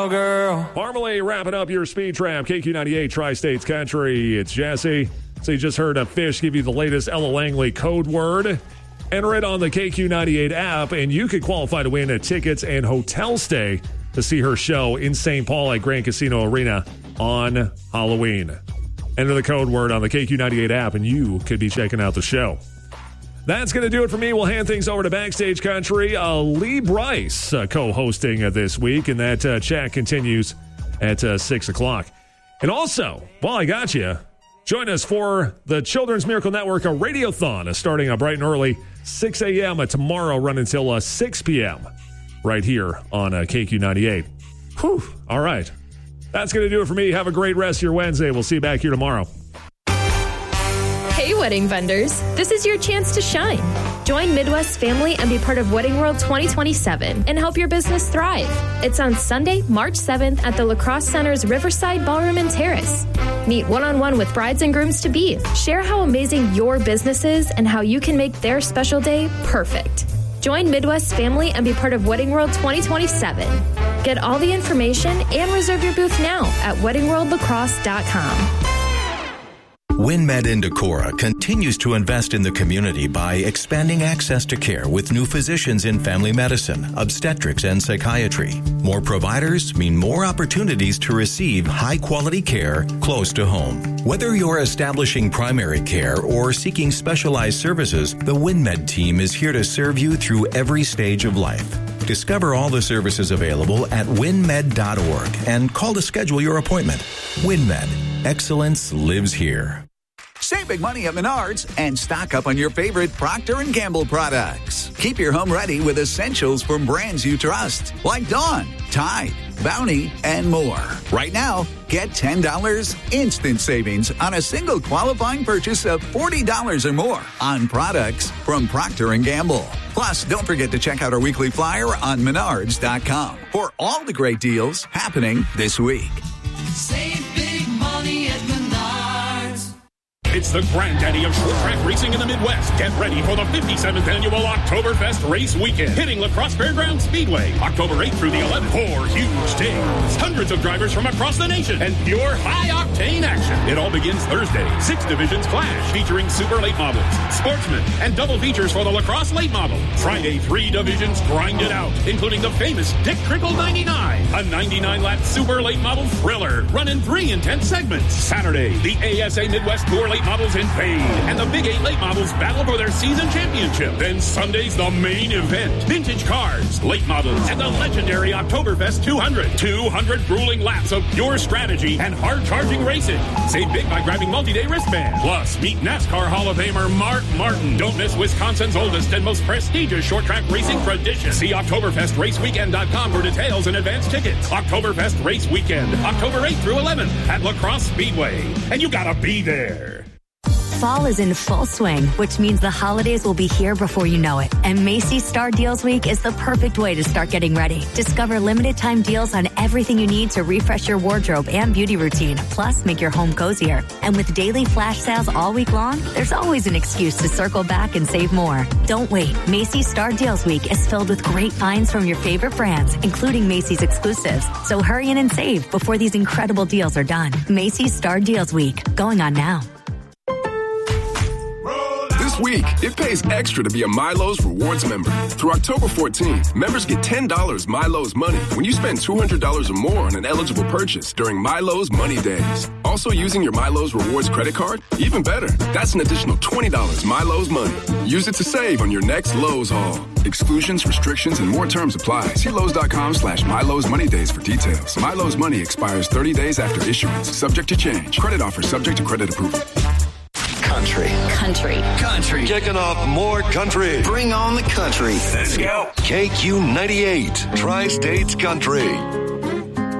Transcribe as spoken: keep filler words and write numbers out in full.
girl. Formally wrapping up your speed trap, K Q ninety-eight Tri-States Country. It's Jesse. So you just heard a Fish give you the latest Ella Langley code word. Enter it on the K Q ninety-eight app, and you could qualify to win a tickets and hotel stay to see her show in Saint Paul at Grand Casino Arena on Halloween. Enter the code word on the K Q ninety-eight app, and you could be checking out the show. That's going to do it for me. We'll hand things over to Backstage Country. Uh, Lee Brice uh, co-hosting uh, this week, and that uh, chat continues at uh, six o'clock. And also, while I got you, join us for the Children's Miracle Network, a radiothon uh, starting uh, bright and early, six a.m. Uh, tomorrow, run until uh, six p.m. right here on uh, K Q ninety-eight. Whew. All right. That's going to do it for me. Have a great rest of your Wednesday. We'll see you back here tomorrow. Hey, wedding vendors. This is your chance to shine. Join Midwest family and be part of Wedding World twenty twenty-seven and help your business thrive. It's on Sunday, March seventh at the La Crosse Center's Riverside Ballroom and Terrace. Meet one-on-one with brides and grooms-to-be. Share how amazing your business is and how you can make their special day perfect. Join Midwest family and be part of Wedding World twenty twenty-seven. Get all the information and reserve your booth now at wedding world lacrosse dot com. WinMed in Decorah continues to invest in the community by expanding access to care with new physicians in family medicine, obstetrics, and psychiatry. More providers mean more opportunities to receive high-quality care close to home. Whether you're establishing primary care or seeking specialized services, the WinMed team is here to serve you through every stage of life. Discover all the services available at winmed dot org and call to schedule your appointment. WinMed. Excellence lives here. Save big money at Menards and stock up on your favorite Procter and Gamble products. Keep your home ready with essentials from brands you trust, like Dawn, Tide, Bounty, and more. Right now, get ten dollars instant savings on a single qualifying purchase of forty dollars or more on products from Procter and Gamble. Plus, don't forget to check out our weekly flyer on menards dot com for all the great deals happening this week. Save big money at Menards. It's the granddaddy of short track racing in the Midwest. Get ready for the fifty-seventh annual Oktoberfest Race Weekend, hitting La Crosse Fairgrounds Speedway, October eighth through the eleventh. Four huge days, hundreds of drivers from across the nation, and pure high-octane action. It all begins Thursday. Six divisions clash, featuring super late models, sportsmen, and double features for the La Crosse late model. Friday, three divisions grind it out, including the famous Dick Trickle ninety-nine, a ninety-nine lap super late model thriller, run in three intense segments. Saturday, the A S A Midwest Tour late models in fade, and the Big Eight late models battle for their season championship. Then Sunday's the main event. Vintage cars, late models, and the legendary Oktoberfest two hundred. two hundred grueling laps of pure strategy and hard-charging racing. Save big by grabbing multi-day wristbands. Plus, meet NASCAR Hall of Famer Mark Martin. Don't miss Wisconsin's oldest and most prestigious short-track racing tradition. See Oktoberfest Race Weekend dot com for details and advance tickets. Oktoberfest Race Weekend, October eighth through eleventh at La Crosse Speedway. And you gotta be there. Fall is in full swing, which means the holidays will be here before you know it. And Macy's Star Deals Week is the perfect way to start getting ready. Discover limited time deals on everything you need to refresh your wardrobe and beauty routine, plus make your home cozier. And with daily flash sales all week long, there's always an excuse to circle back and save more. Don't wait. Macy's Star Deals Week is filled with great finds from your favorite brands, including Macy's exclusives. So hurry in and save before these incredible deals are done. Macy's Star Deals Week, going on now. This week, it pays extra to be a Milo's Rewards member. Through October fourteenth, members get ten dollars Milo's Money when you spend two hundred dollars or more on an eligible purchase during Milo's Money Days. Also using your Milo's Rewards credit card? Even better, that's an additional twenty dollars Milo's Money. Use it to save on your next Lowe's haul. Exclusions, restrictions, and more terms apply. See Lowe's.com slash Milo's Money Days for details. Milo's Money expires thirty days after issuance. Subject to change. Credit offer subject to credit approval. Country. Country. Country. Kicking off more country. Bring on the country. Let's go. K Q ninety-eight, Tri-States Country.